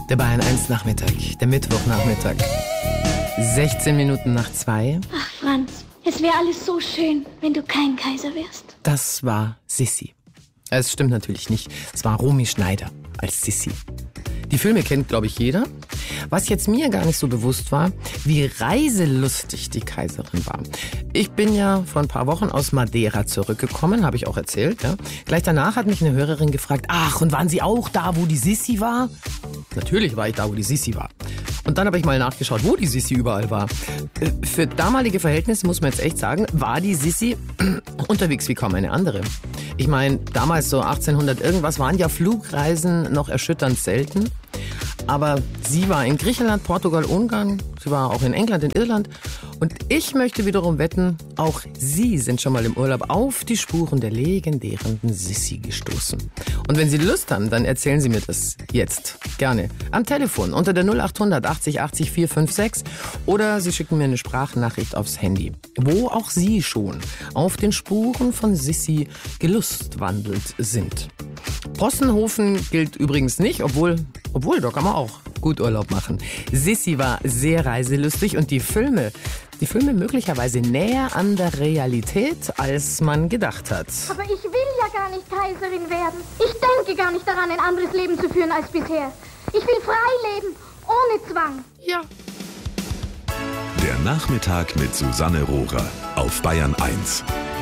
Der Bayern 1 Nachmittag, der Mittwochnachmittag. 16 Minuten nach 2. Ach, Franz, es wäre alles so schön, wenn du kein Kaiser wärst. Das war Sissi. Es stimmt natürlich nicht. Es war Romy Schneider als Sissi. Die Filme kennt, glaube ich, jeder. Was jetzt mir gar nicht so bewusst war, wie reiselustig die Kaiserin war. Ich bin ja vor ein paar Wochen aus Madeira zurückgekommen, habe ich auch erzählt. Ja. Gleich danach hat mich eine Hörerin gefragt, ach, und waren Sie auch da, wo die Sissi war? Natürlich war ich da, wo die Sissi war. Und dann habe ich mal nachgeschaut, wo die Sissi überall war. Für damalige Verhältnisse, muss man jetzt echt sagen, war die Sissi unterwegs wie kaum eine andere. Ich meine, damals so 1800 irgendwas waren ja Flugreisen noch erschütternd selten. Aber sie war in Griechenland, Portugal, Ungarn, sie war auch in England, in Irland. Und ich möchte wiederum wetten, auch Sie sind schon mal im Urlaub auf die Spuren der legendären Sissi gestoßen. Und wenn Sie Lust haben, dann erzählen Sie mir das jetzt gerne am Telefon unter der 0800 80 80 456 oder Sie schicken mir eine Sprachnachricht aufs Handy, wo auch Sie schon auf den Spuren von Sissi gelustwandelt sind. Possenhofen gilt übrigens nicht, obwohl, da kann man auch gut Urlaub machen. Sissi war sehr reiselustig und die Filme möglicherweise näher an der Realität, als man gedacht hat. Aber ich will ja gar nicht Kaiserin werden. Ich denke gar nicht daran, ein anderes Leben zu führen als bisher. Ich will frei leben, ohne Zwang. Ja. Der Nachmittag mit Susanne Rohrer auf Bayern 1.